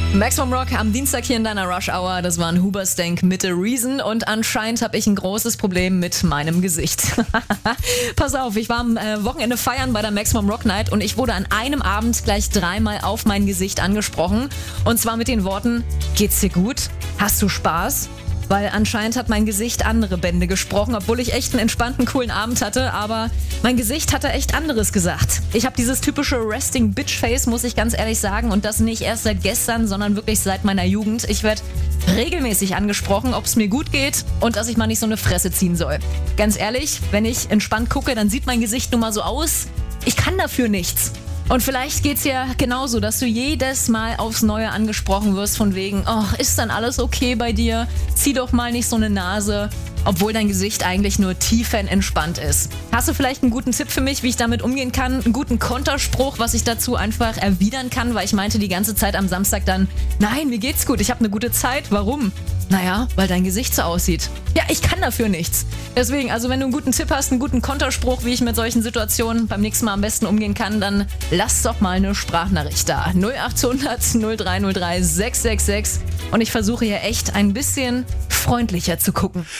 Maximum Rock am Dienstag hier in deiner Rush Hour. Das war ein Hoobastank mit The Reason und anscheinend habe ich ein großes Problem mit meinem Gesicht. Pass auf, ich war am Wochenende feiern bei der Maximum Rock Night und ich wurde an einem Abend gleich 3-mal auf mein Gesicht angesprochen. Und zwar mit den Worten: Geht's dir gut? Hast du Spaß? Weil anscheinend hat mein Gesicht andere Bände gesprochen, obwohl ich echt einen entspannten, coolen Abend hatte. Aber mein Gesicht hatte echt anderes gesagt. Ich habe dieses typische Resting Bitch Face, muss ich ganz ehrlich sagen. Und das nicht erst seit gestern, sondern wirklich seit meiner Jugend. Ich werde regelmäßig angesprochen, ob es mir gut geht und dass ich mal nicht so eine Fresse ziehen soll. Ganz ehrlich, wenn ich entspannt gucke, dann sieht mein Gesicht nun mal so aus. Ich kann dafür nichts. Und vielleicht geht's ja genauso, dass du jedes Mal aufs Neue angesprochen wirst von wegen: Oh, ist dann alles okay bei dir? Zieh doch mal nicht so eine Nase, obwohl dein Gesicht eigentlich nur tiefenentspannt ist. Hast du vielleicht einen guten Tipp für mich, wie ich damit umgehen kann? Einen guten Konterspruch, was ich dazu einfach erwidern kann? Weil ich meinte die ganze Zeit am Samstag dann: Nein, mir geht's gut, ich habe eine gute Zeit. Warum? Naja, weil dein Gesicht so aussieht. Ja, ich kann dafür nichts. Deswegen, also wenn du einen guten Tipp hast, einen guten Konterspruch, wie ich mit solchen Situationen beim nächsten Mal am besten umgehen kann, dann lass doch mal eine Sprachnachricht da. 0800 0303 666. Und ich versuche hier echt ein bisschen freundlicher zu gucken.